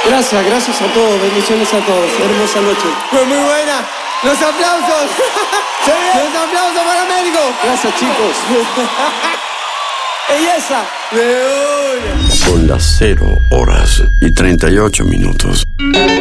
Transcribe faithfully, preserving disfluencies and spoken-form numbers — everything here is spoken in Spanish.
Gracias, gracias a todos, bendiciones a todos. Hermosa noche. Fue muy buena. Los aplausos. Los aplausos para Américo. Gracias, chicos. Belleza. De una. Son las cero horas y treinta y ocho minutos.